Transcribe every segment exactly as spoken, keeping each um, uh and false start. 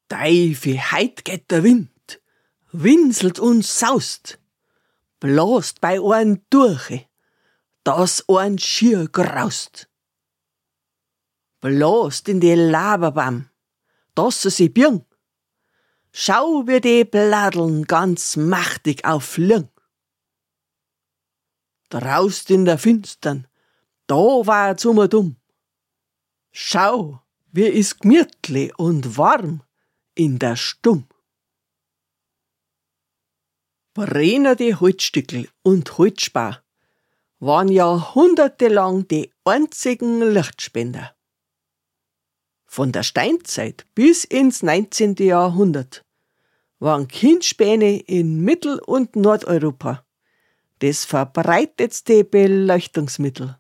Teufel, heut geht der Wind, winselt und saust, blast bei ein durch, dass ein schier graust. Blast in die Laberbaum, dass sie sich birgen. Schau, wie die Bladeln ganz machtig auffliegen. Draust in der Finstern, da war's um und um. Schau, wie is gemütlich und warm in der Stumm. Brennende Holzstückel und Holzspar waren jahrhundertelang die einzigen Lichtspender. Von der Steinzeit bis ins neunzehnte. Jahrhundert waren Kindspäne in Mittel- und Nordeuropa das verbreitetste Beleuchtungsmittel.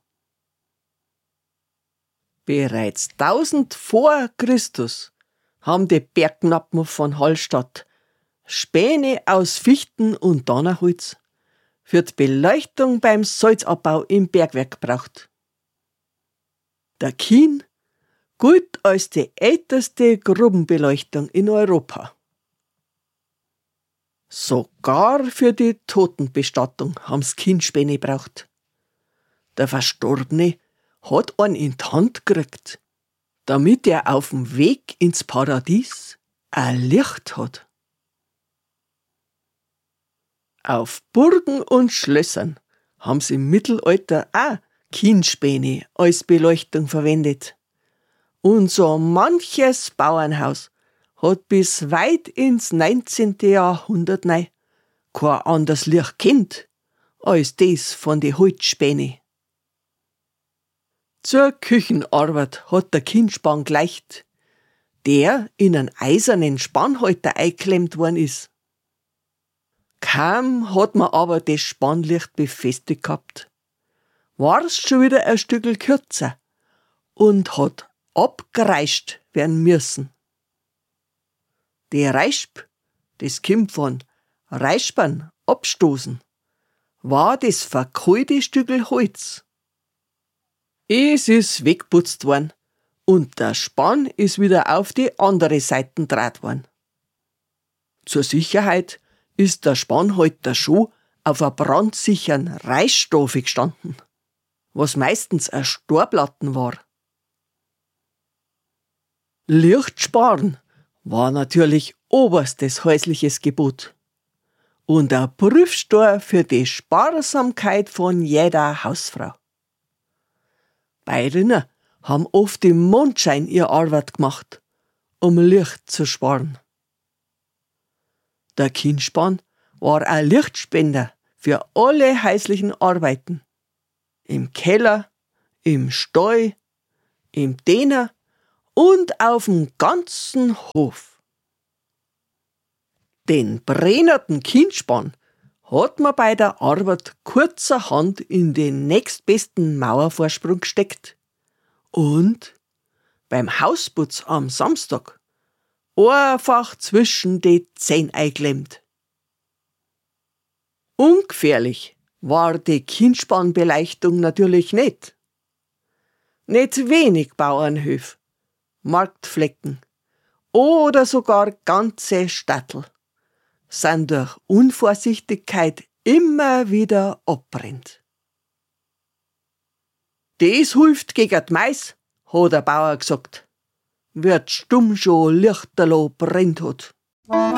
Bereits tausend vor Christus haben die Bergknappen von Hallstatt Späne aus Fichten und Donnerholz für die Beleuchtung beim Salzabbau im Bergwerk gebraucht. Der Kien gilt als die älteste Grubenbeleuchtung in Europa. Sogar für die Totenbestattung haben's Kienspäne gebraucht. Der Verstorbene hat einen in die Hand gekriegt, damit er auf dem Weg ins Paradies ein Licht hat. Auf Burgen und Schlössern haben's im Mittelalter auch Kienspäne als Beleuchtung verwendet. Und so manches Bauernhaus hat bis weit ins neunzehnte. Jahrhundert nei kein anderes Licht kennt als das von den Holzspäne. Zur Küchenarbeit hat der Kienspan gleicht, der in einen eisernen Spannhalter eingeklemmt worden ist. Kaum hat man aber das Spannlicht befestigt gehabt, war's schon wieder ein Stückel kürzer und hat abgereischt werden müssen. Die Reisp, das kommt von Reispern, abstoßen, war das verkohlte Stückel Holz. Es ist weggeputzt worden und der Spann ist wieder auf die andere Seite draht worden. Zur Sicherheit ist der Spannhalter schon auf einer brandsicheren Reisstufe gestanden, was meistens ein Storplatten war. Licht sparen war natürlich oberstes häusliches Gebot und ein Prüfstein für die Sparsamkeit von jeder Hausfrau. Bäuerinnen haben oft im Mondschein ihre Arbeit gemacht, um Licht zu sparen. Der Kienspan war ein Lichtspender für alle häuslichen Arbeiten. Im Keller, im Stall, im Däner und auf dem ganzen Hof. Den brennenden Kienspan hat man bei der Arbeit kurzerhand in den nächstbesten Mauervorsprung gesteckt und beim Hausputz am Samstag einfach zwischen die Zähne eingeklemmt. Ungefährlich war die Kienspanbeleuchtung natürlich nicht. Nicht wenig Bauernhöfe, Marktflecken oder sogar ganze Stadtel sind durch Unvorsichtigkeit immer wieder abbrennt. Das hilft gegen die Mais, hat der Bauer gesagt, wird stumm schon lichterloh brennt hat.